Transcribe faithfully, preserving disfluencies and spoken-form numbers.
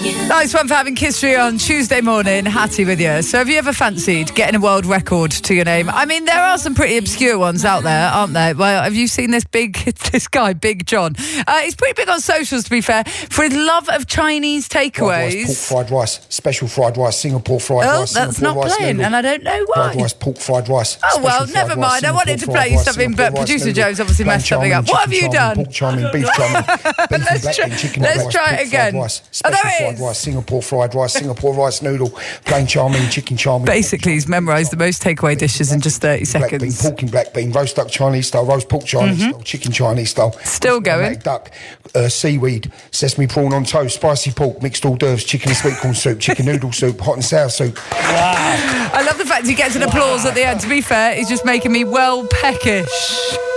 Nice one for having history on Tuesday morning. Hattie with you. So have you ever fancied getting a world record to your name? I mean, there are some pretty obscure ones out there, aren't there? Well, have you seen this big, this guy, Big John? Uh, he's pretty big on socials, to be fair, for his love of Chinese takeaways. Fried rice, pork fried rice, special fried rice, Singapore fried oh, rice. Oh, that's Singapore not rice playing, noodle, and I don't know why. Fried rice, pork fried rice. Oh, well, never mind. Rice, I wanted to play you rice, something, Singapore but producer noodle, Joe's obviously messed something up. What have you charming, done? Pork charming, beef charming, beef let's and try, bean, chicken let's rice, try pork it again. Fried rice, Oh, special there it fried is. rice, Singapore fried rice, Singapore rice noodle, plain charming, chicken charming. Basically, he's memorised the most takeaway dishes in just thirty black seconds. Bean, pork and black bean, roast duck Chinese style, roast pork Chinese Mm-hmm. style, chicken Chinese style. Still going. Aromatic duck, uh, seaweed, sesame prawn on toast, spicy pork, mixed hors d'oeuvres, chicken and sweet corn soup, chicken noodle soup, hot and sour soup. Wow. I love the fact he gets an applause at the end. To be fair, he's just making me well peckish.